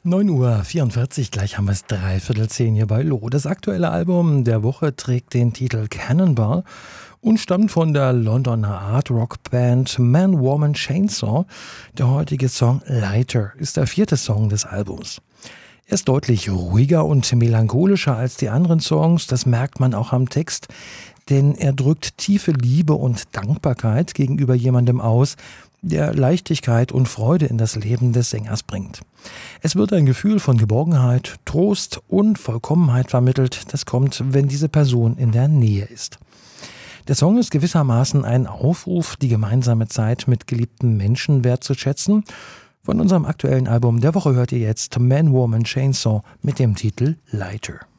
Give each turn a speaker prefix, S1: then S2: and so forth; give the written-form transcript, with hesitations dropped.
S1: 9:44 Uhr, gleich haben wir es 9:45 hier bei Lo. Das aktuelle Album der Woche trägt den Titel Cannonball und stammt von der Londoner Art-Rock-Band Man, Woman, Chainsaw. Der heutige Song Lighter ist der 4. Song des Albums. Er ist deutlich ruhiger und melancholischer als die anderen Songs, das merkt man auch am Text, denn er drückt tiefe Liebe und Dankbarkeit gegenüber jemandem aus, der Leichtigkeit und Freude in das Leben des Sängers bringt. Es wird ein Gefühl von Geborgenheit, Trost und Vollkommenheit vermittelt. Das kommt, wenn diese Person in der Nähe ist. Der Song ist gewissermaßen ein Aufruf, die gemeinsame Zeit mit geliebten Menschen wertzuschätzen. Von unserem aktuellen Album der Woche hört ihr jetzt Man, Woman, Chainsaw mit dem Titel Lighter.